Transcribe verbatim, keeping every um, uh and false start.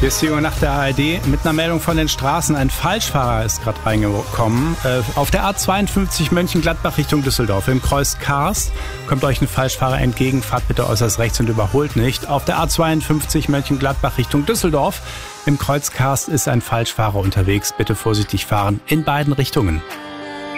Hier ist die Uhr nach der A R D mit einer Meldung von den Straßen. Ein Falschfahrer ist gerade reingekommen. Äh, auf der A zweiundfünfzig Mönchengladbach Richtung Düsseldorf. Im Kreuz Karst kommt euch ein Falschfahrer entgegen. Fahrt bitte äußerst rechts und überholt nicht. Auf der A zweiundfünfzig Mönchengladbach Richtung Düsseldorf. Im Kreuz Karst ist ein Falschfahrer unterwegs. Bitte vorsichtig fahren in beiden Richtungen.